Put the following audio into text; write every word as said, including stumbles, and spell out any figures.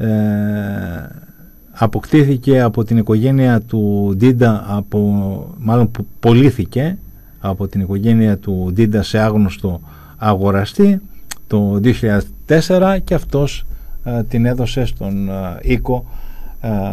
ε, αποκτήθηκε από την οικογένεια του Ντίντα, από, μάλλον που πωλήθηκε από την οικογένεια του Ντίντα σε άγνωστο αγοραστή το δύο χιλιάδες τέσσερα, και αυτός ε, την έδωσε στον ε, οίκο ε,